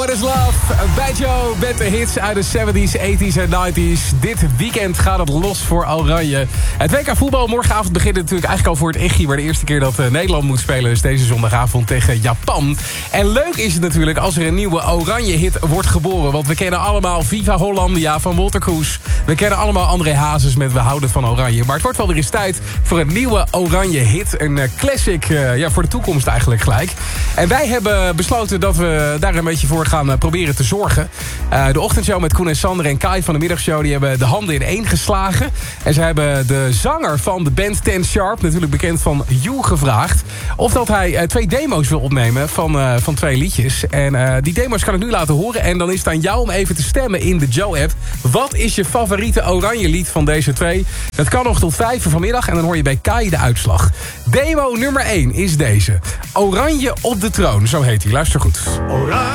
What is Love? Bij Joe met de hits uit de 70s, 80s en 90s. Dit weekend gaat het los voor Oranje. Het WK voetbal morgenavond begint natuurlijk eigenlijk al voor het Echi, maar de eerste keer dat Nederland moet spelen is deze zondagavond tegen Japan. En leuk is het natuurlijk als er een nieuwe Oranje-hit wordt geboren. Want we kennen allemaal Viva Hollandia van Wolter Kroes. We kennen allemaal André Hazes met We houden van Oranje. Maar het wordt wel weer eens tijd voor een nieuwe Oranje-hit. Een classic voor de toekomst eigenlijk gelijk. En wij hebben besloten dat we daar een beetje voor gaan proberen te zorgen. De ochtendshow met Koen en Sander en Kai van de middagshow, die hebben de handen in één geslagen. En ze hebben de zanger van de band Ten Sharp, natuurlijk bekend van You, gevraagd of dat hij 2 demo's wil opnemen van 2 liedjes. En die demo's kan ik nu laten horen. En dan is het aan jou om even te stemmen in de Joe-app. Wat is je favoriete Oranje lied van deze 2? Dat kan nog tot 5 uur vanmiddag en dan hoor je bij Kai de uitslag. Demo nummer 1 is deze. Oranje op de troon, zo heet hij. Luister goed. Oranje